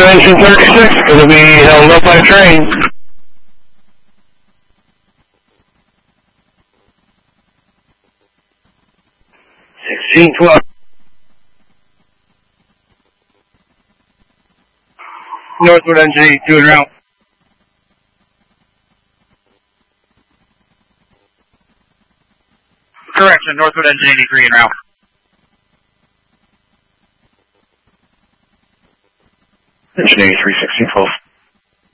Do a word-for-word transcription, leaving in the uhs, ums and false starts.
engine thirty-six, going to be held up by a train. sixteen twelve. Northwood engine eighty-two en route. Correction, Northwood engine eighty-three en route. Engine eighty-three, sixteen twelve.